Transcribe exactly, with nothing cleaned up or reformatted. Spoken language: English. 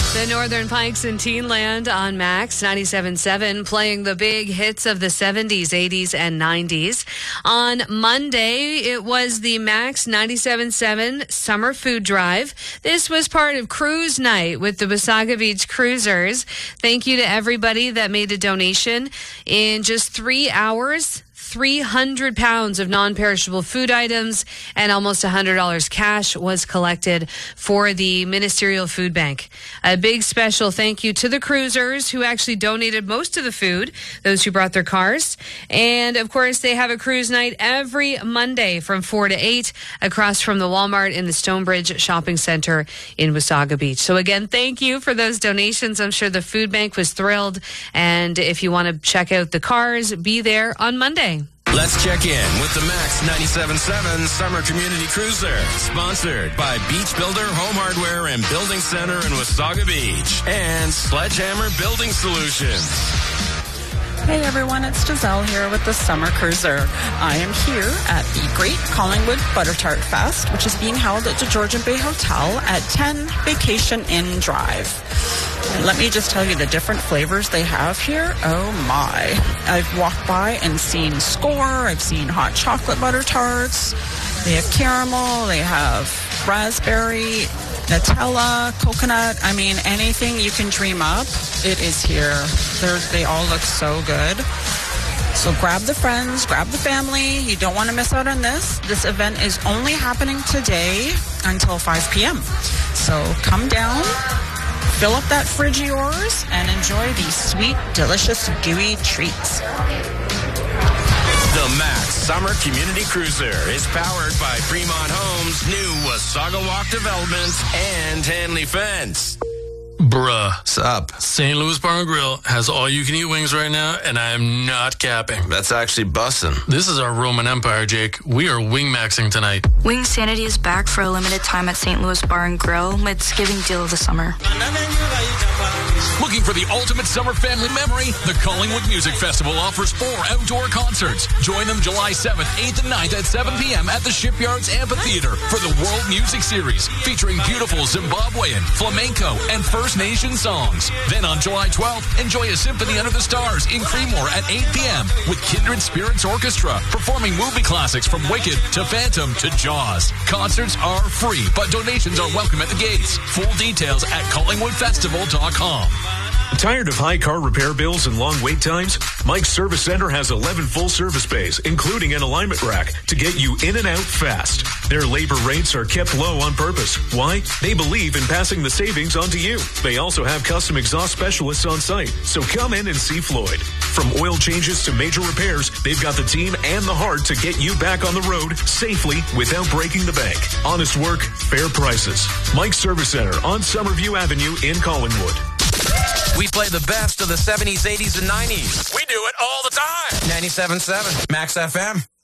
The Northern Pikes in Teenland on Max ninety-seven point seven, playing the big hits of the seventies, eighties, and nineties. On Monday, it was the Max ninety-seven point seven Summer Food Drive. This was part of Cruise Night with the Wasaga Beach Cruisers. Thank you to everybody that made a donation. In just three hours, three hundred pounds of non-perishable food items and almost one hundred dollars cash was collected for the Ministerial Food Bank. A big special thank you to the cruisers who actually donated most of the food, those who brought their cars. And, of course, they have a cruise night every Monday from four to eight across from the Walmart in the Stonebridge Shopping Center in Wasaga Beach. So, again, thank you for those donations. I'm sure the food bank was thrilled. And if you want to check out the cars, be there on Monday. Let's check in with the Max ninety-seven point seven Summer Community Cruiser, sponsored by Beach Builder Home Hardware and Building Center in Wasaga Beach and Sledgehammer Building Solutions. Hey everyone, it's Giselle here with the Summer Cruiser. I am here at the Great Collingwood Butter Tart Fest, which is being held at the Georgian Bay Hotel at ten Vacation Inn Drive. And let me just tell you the different flavors they have here. Oh my. I've walked by and seen Score. I've seen hot chocolate butter tarts. They have caramel. They have raspberry, Nutella, coconut. I mean, anything you can dream up, it is here. They're, they all look so good. So grab the friends, grab the family. You don't want to miss out on this. This event is only happening today until five p.m. So come down, fill up that fridge of yours, and enjoy these sweet, delicious, gooey treats. The Max Summer Community Cruiser is powered by Fremont Homes, new Wasaga Walk Development, and Hanley Fence. Bruh. What's up? Saint Louis Bar and Grill has all-you-can-eat wings right now, and I am not capping. That's actually bussin'. This is our Roman Empire, Jake. We are wing-maxing tonight. Wing Sanity is back for a limited time at Saint Louis Bar and Grill. It's giving deal of the summer. Looking for the ultimate summer family memory? The Collingwood Music Festival offers four outdoor concerts. Join them July seventh, eighth, and ninth at seven p.m. at the Shipyards Amphitheater for the World Music Series, featuring beautiful Zimbabwean, flamenco, and First Nation songs. Then on July twelfth, enjoy a symphony under the stars in Creemore at eight p.m. with Kindred Spirits Orchestra, performing movie classics from Wicked to Phantom to Jaws. Concerts are free, but donations are welcome at the gates. Full details at collingwood festival dot com. Tired of high car repair bills and long wait times? Mike's Service Center has eleven full-service bays, including an alignment rack, to get you in and out fast. Their labor rates are kept low on purpose. Why? They believe in passing the savings on to you. They also have custom exhaust specialists on site, so come in and see Floyd. From oil changes to major repairs, they've got the team and the heart to get you back on the road safely without breaking the bank. Honest work, fair prices. Mike's Service Center on Summerview Avenue in Collingwood. We play the best of the seventies, eighties, and nineties. We do it all the time. ninety-seven point seven Max F M.